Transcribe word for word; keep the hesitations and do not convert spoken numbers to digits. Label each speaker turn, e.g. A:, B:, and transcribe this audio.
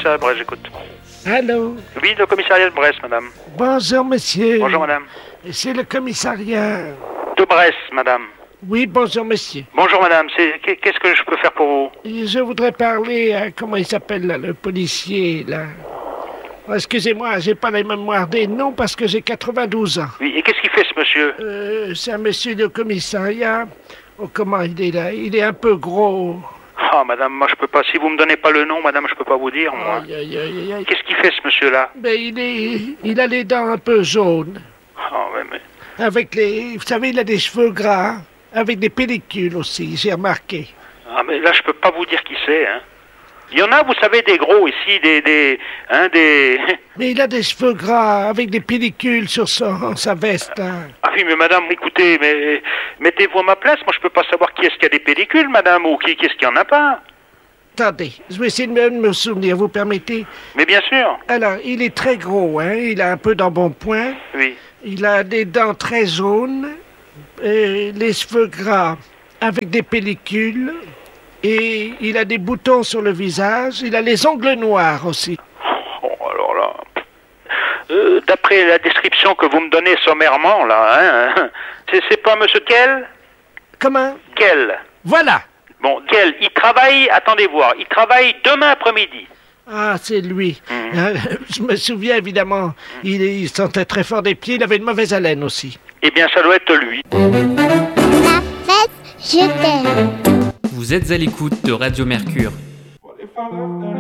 A: commissariat de Brest, j'écoute.
B: Allô?
A: Oui, le commissariat de Brest, madame.
B: Bonjour, monsieur.
A: Bonjour, madame.
B: C'est le commissariat.
A: De Brest, madame.
B: Oui, bonjour, monsieur.
A: Bonjour, madame. C'est... Qu'est-ce que je peux faire pour vous?
B: Je voudrais parler à... Comment il s'appelle, là, le policier, là? Oh, excusez-moi, j'ai pas la mémoire des noms parce que j'ai quatre-vingt-douze ans.
A: Oui, et qu'est-ce qu'il fait, ce monsieur?
B: Euh, c'est un monsieur de commissariat. Oh, comment il est là? Il est un peu gros.
A: Ah, madame, moi, je peux pas... Si vous me donnez pas le nom, madame, je peux pas vous dire, moi.
B: Aïe, aïe, aïe, aïe.
A: Qu'est-ce qu'il fait, ce monsieur-là?
B: Ben, il est... Il a les dents un peu jaunes.
A: Ah, ouais, mais...
B: Avec les... Vous savez, il a des cheveux gras. Avec des pellicules aussi, j'ai remarqué.
A: Ah, mais là, je peux pas vous dire qui c'est, hein. Il y en a, vous savez, des gros ici, des... des... Hein, des...
B: Mais il a des cheveux gras avec des pellicules sur son, sa veste. Hein.
A: Ah oui, mais madame, écoutez, mais... Mettez-vous à ma place, moi, je peux pas savoir qui est-ce qui a des pellicules, madame, ou qui, qui est-ce qui en a pas.
B: Attendez, je vais essayer de me, me souvenir, vous permettez?
A: Mais bien sûr.
B: Alors, il est très gros, hein, il a un peu d'embonpoint.
A: Oui.
B: Il a des dents très jaunes, et les cheveux gras avec des pellicules, et il a des boutons sur le visage, il a les ongles noirs aussi.
A: Oh, alors là... Euh, d'après la description que vous me donnez sommairement, là, hein, c'est, c'est pas monsieur Kell?
B: Comment?
A: Kell.
B: Voilà.
A: Bon, Kell, il travaille, attendez voir, il travaille demain après-midi.
B: Ah, c'est lui.
A: Mmh.
B: Euh, je me souviens évidemment, il, il sentait très fort des pieds, il avait une mauvaise haleine aussi.
A: Eh bien, ça doit être lui.
C: Ma fête, je t'aime.
D: Vous êtes à l'écoute de Radio Mercure.
E: What if I left